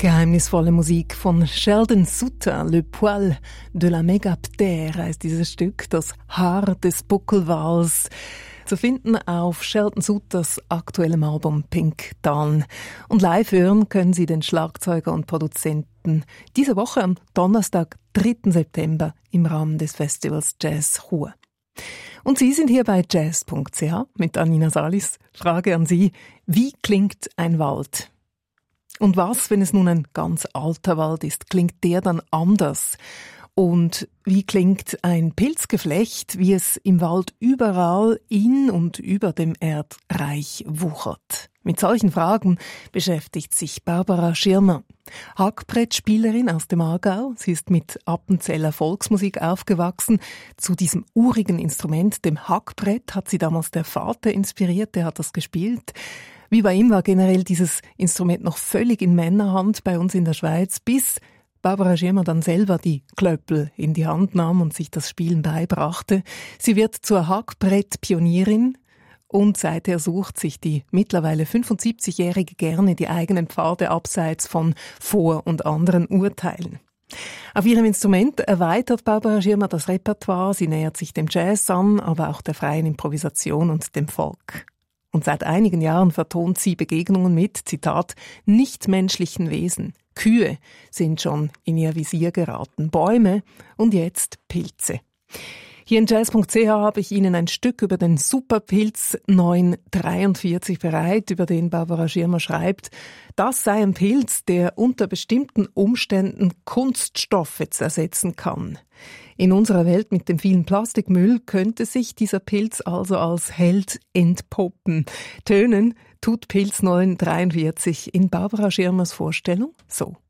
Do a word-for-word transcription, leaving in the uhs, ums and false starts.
Geheimnisvolle Musik von Sheldon Sutter, Le Poil de la Mégaptère heißt dieses Stück, das Haar des Buckelwals, zu finden auf Sheldon Sutters aktuellem Album Pink Dawn. Und live hören können Sie den Schlagzeuger und Produzenten diese Woche am Donnerstag, dritten September im Rahmen des Festivals Jazz Ruhr. Und Sie sind hier bei jazz punkt c h mit Anina Salis. Frage an Sie: Wie klingt ein Wald? Und was, wenn es nun ein ganz alter Wald ist? Klingt der dann anders? Und wie klingt ein Pilzgeflecht, wie es im Wald überall in und über dem Erdreich wuchert? Mit solchen Fragen beschäftigt sich Barbara Schirmer, Hackbrettspielerin aus dem Aargau. Sie ist mit Appenzeller Volksmusik aufgewachsen. Zu diesem urigen Instrument, dem Hackbrett, hat sie damals der Vater inspiriert, der hat das gespielt. Wie bei ihm war generell dieses Instrument noch völlig in Männerhand bei uns in der Schweiz, bis Barbara Schirmer dann selber die Klöppel in die Hand nahm und sich das Spielen beibrachte. Sie wird zur Hackbrett-Pionierin und seither sucht sich die mittlerweile fünfundsiebzigjährige gerne die eigenen Pfade abseits von Vor- und anderen Urteilen. Auf ihrem Instrument erweitert Barbara Schirmer das Repertoire. Sie nähert sich dem Jazz an, aber auch der freien Improvisation und dem Folk. Und seit einigen Jahren vertont sie Begegnungen mit, Zitat, nichtmenschlichen Wesen. Kühe sind schon in ihr Visier geraten, Bäume und jetzt Pilze. Hier in jazz punkt c h habe ich Ihnen ein Stück über den Superpilz neun dreiundvierzig bereit, über den Barbara Schirmer schreibt, das sei ein Pilz, der unter bestimmten Umständen Kunststoffe zersetzen kann. In unserer Welt mit dem vielen Plastikmüll könnte sich dieser Pilz also als Held entpuppen. Tönen tut Pilz neun dreiundvierzig in Barbara Schirmers Vorstellung so.